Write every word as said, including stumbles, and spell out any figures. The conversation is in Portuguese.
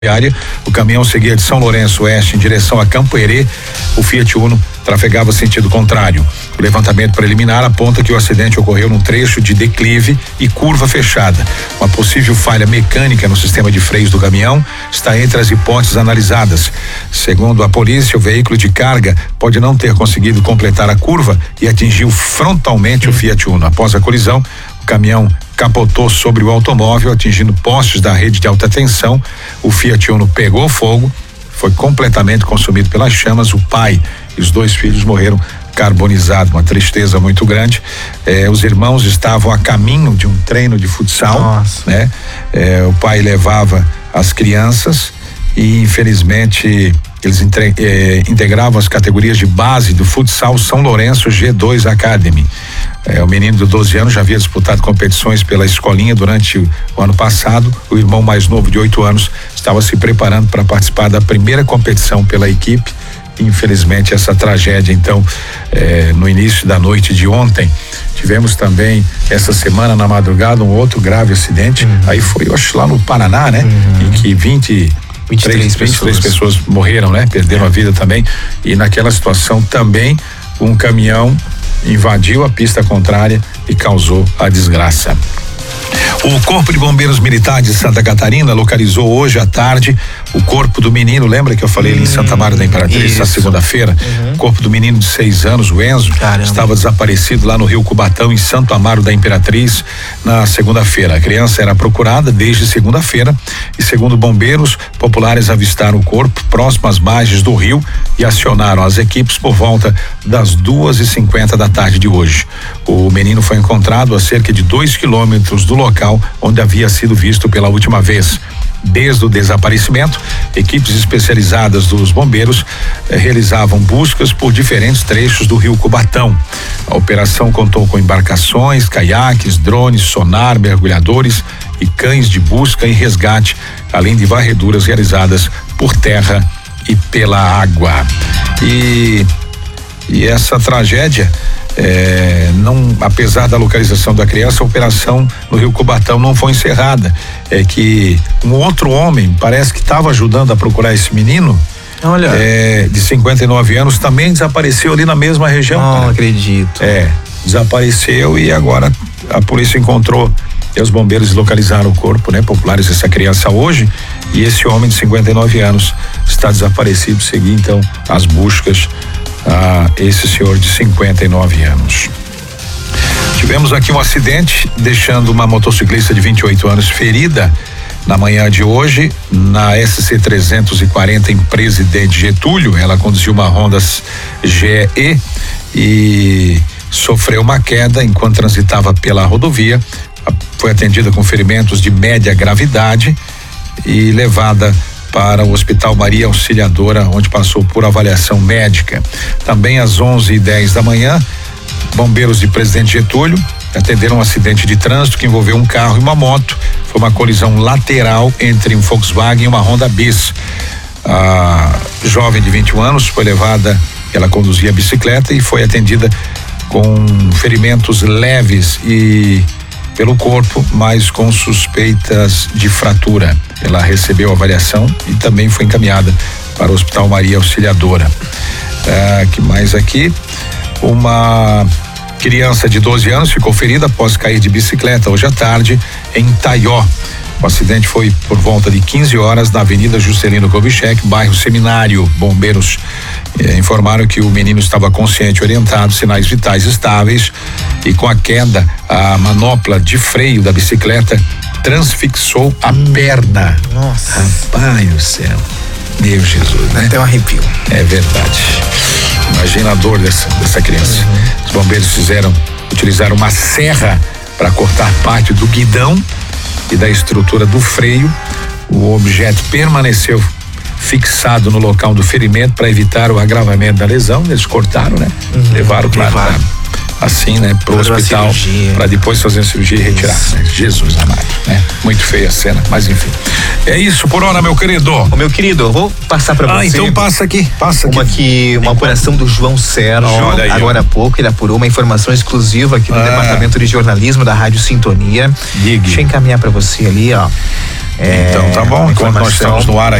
O caminhão seguia de São Lourenço Oeste em direção a Campo Herê. O Fiat Uno trafegava sentido contrário. O levantamento preliminar aponta que o acidente ocorreu num trecho de declive e curva fechada. Uma possível falha mecânica no sistema de freios do caminhão está entre as hipóteses analisadas. Segundo a polícia, o veículo de carga pode não ter conseguido completar a curva e atingiu frontalmente o Fiat Uno. Após a colisão, o caminhão capotou sobre o automóvel, atingindo postes da rede de alta tensão. O Fiat Uno pegou fogo, foi completamente consumido pelas chamas. O pai e os dois filhos morreram carbonizados, uma tristeza muito grande. Eh, os irmãos estavam a caminho de um treino de futsal. Nossa. Né? Eh, o pai levava as crianças e, infelizmente, eles entre, eh, integravam as categorias de base do futsal São Lourenço G dois Academy. É, o menino de doze anos já havia disputado competições pela escolinha durante o, o ano passado. O irmão mais novo, de oito anos, estava se preparando para participar da primeira competição pela equipe. Infelizmente, essa tragédia, então, é, no início da noite de ontem, tivemos também essa semana, na madrugada, um outro grave acidente. Uhum. Aí foi, eu acho, lá no Paraná, né? Uhum. Em que vinte vinte e três pessoas. pessoas morreram, né? Perderam é. a vida também. E naquela situação também, um caminhão invadiu a pista contrária e causou a desgraça. O Corpo de Bombeiros Militar de Santa Catarina localizou hoje à tarde o corpo do menino. Lembra que eu falei hum, ali em Santa Maria da Imperatriz, na segunda-feira? Uhum. O corpo do menino de seis anos, o Enzo, Caramba. estava desaparecido lá no Rio Cubatão, em Santo Amaro da Imperatriz, na segunda-feira. A criança era procurada desde segunda-feira e, segundo bombeiros, populares avistaram o corpo próximo às margens do rio e acionaram as equipes por volta das duas e cinquenta da tarde de hoje. O menino foi encontrado a cerca de dois quilômetros do local onde havia sido visto pela última vez. Desde o desaparecimento, equipes especializadas dos bombeiros eh, realizavam buscas por diferentes trechos do rio Cubatão. A operação contou com embarcações, caiaques, drones, sonar, mergulhadores e cães de busca e resgate, além de varreduras realizadas por terra e pela água. E, e essa tragédia, É, não, apesar da localização da criança, a operação no Rio Cubatão não foi encerrada. É que um outro homem parece que estava ajudando a procurar esse menino. Olha. É, de cinquenta e nove anos, também desapareceu ali na mesma região. Não acredito. É, desapareceu e agora a polícia encontrou e os bombeiros localizaram o corpo, né? Populares dessa criança hoje, e esse homem de cinquenta e nove anos está desaparecido. Seguir então as buscas a esse senhor de cinquenta e nove anos. Tivemos aqui um acidente, deixando uma motociclista de vinte e oito anos ferida na manhã de hoje, na S C trezentos e quarenta, em Presidente Getúlio. Ela conduziu uma Honda G E e sofreu uma queda enquanto transitava pela rodovia. Foi atendida com ferimentos de média gravidade e levada para o Hospital Maria Auxiliadora, onde passou por avaliação médica. Também às onze e dez da manhã, bombeiros de Presidente Getúlio atenderam um acidente de trânsito que envolveu um carro e uma moto. Foi uma colisão lateral entre um Volkswagen e uma Honda Bis. A jovem de vinte e um anos foi levada, ela conduzia a bicicleta e foi atendida com ferimentos leves e pelo corpo, mas com suspeitas de fratura. Ela recebeu avaliação e também foi encaminhada para o Hospital Maria Auxiliadora. Ah, que mais aqui? Uma criança de doze anos ficou ferida após cair de bicicleta hoje à tarde em Taió. O acidente foi por volta de quinze horas na Avenida Juscelino Kubitschek, bairro Seminário. Bombeiros eh, informaram que o menino estava consciente, orientado, sinais vitais estáveis, e com a queda, a manopla de freio da bicicleta transfixou a hum, perna. Nossa. Rapaz do céu. Meu Jesus, né? Até um arrepio. É verdade. Imagina a dor dessa, dessa criança. Uhum. Os bombeiros fizeram, utilizaram uma serra para cortar parte do guidão e da estrutura do freio. O objeto permaneceu fixado no local do ferimento para evitar o agravamento da lesão. Eles cortaram, né? Uhum, levaram, claro, levaram. assim, né, pro Fazer hospital para depois fazer a cirurgia e retirar. Né? Jesus amado, né? Muito feia a cena, mas enfim. É isso por hora, meu querido. Ô, meu querido, eu vou passar para ah, você. Ah, então passa aqui, passa uma aqui. aqui, uma apuração do João Sérgio. Olha aí, agora há pouco ele apurou uma informação exclusiva aqui do ah. Departamento de Jornalismo da Rádio Sintonia. Diga. Deixa eu encaminhar para você ali, ó. É, então tá bom, enquanto nós estamos no ar